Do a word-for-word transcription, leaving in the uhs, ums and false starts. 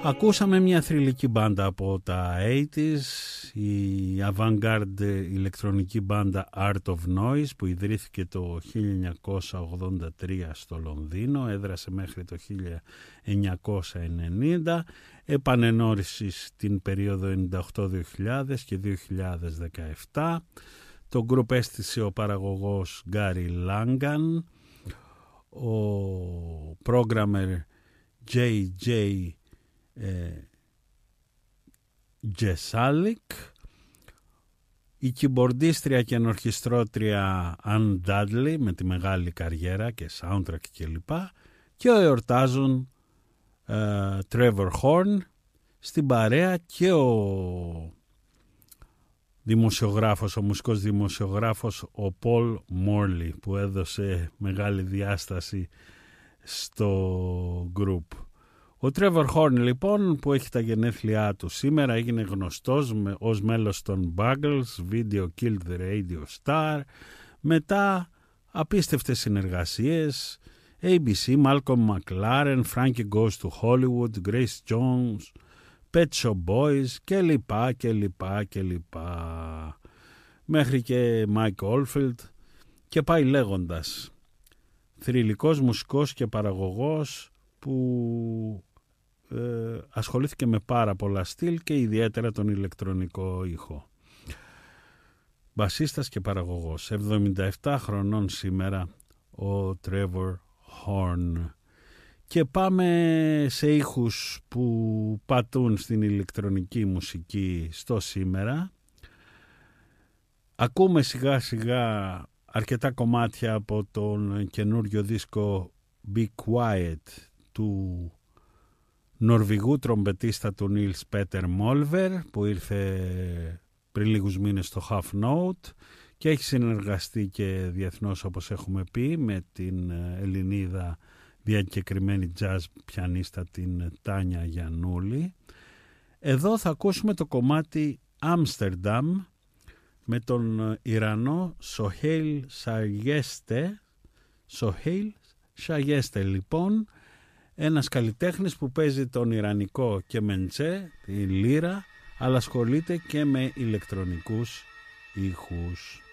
Ακούσαμε μια θρυλική μπάντα από τα ογδόντα, η avant-garde ηλεκτρονική μπάντα Art of Noise, που ιδρύθηκε το χίλια εννιακόσια ογδόντα τρία στο Λονδίνο, έδρασε μέχρι το χίλια εννιακόσια ενενήντα, επανενόρησε την περίοδο ενενήντα οκτώ δύο χιλιάδες και δύο χιλιάδες δεκαεπτά. Το γκρουπ έστησε ο παραγωγός Γκάρι Λάγκαν, ο πρόγραμμερ τζέι τζέι Τζεσάλικ, η κιμπορντίστρια και ενορχιστρότρια Αν Ντάντλι με τη μεγάλη καριέρα και soundtrack κλπ, και ο εορτάζουν Τρέβορ Χόρν στην παρέα, και ο δημοσιογράφος, ο μουσικός δημοσιογράφος ο Πολ Μόρλι, που έδωσε μεγάλη διάσταση στο group. Ο Τρέβορ Χόρν λοιπόν, που έχει τα γενέθλιά του σήμερα, έγινε γνωστός με, ως μέλος των Buggles, Video Killed the Radio Star, μετά απίστευτες συνεργασίες, έι μπι σι, Malcolm McLaren, Frankie Goes to Hollywood, Grace Jones, Pet Shop Boys και λοιπά και λοιπά και λοιπά, μέχρι και Mike Oldfield και πάει λέγοντας. Θρυλικός μουσικός και παραγωγός που ε, ασχολήθηκε με πάρα πολλά στυλ και ιδιαίτερα τον ηλεκτρονικό ήχο. Μπασίστας και παραγωγός, εβδομήντα επτά χρονών σήμερα ο Τρέβορ Χόρν. Και πάμε σε ήχους που πατούν στην ηλεκτρονική μουσική στο σήμερα. Ακούμε σιγά σιγά αρκετά κομμάτια από τον καινούριο δίσκο Be Quiet του Νορβηγού τρομπετίστα του Νίλς Πέτερ Μόλβερ, που ήρθε πριν λίγους μήνες στο Half Note και έχει συνεργαστεί και διεθνώς, όπως έχουμε πει, με την Ελληνίδα διακεκριμένη jazz πιανίστα την Τάνια Γιαννούλη. Εδώ θα ακούσουμε το κομμάτι Amsterdam με τον Ιρανό Σοχέιλ Σαγιέστε. Σοχέιλ Σαγιέστε λοιπόν, ένας καλλιτέχνης που παίζει τον ιρανικό και μεντσέ, τη λύρα, αλλά ασχολείται και με ηλεκτρονικούς ήχους.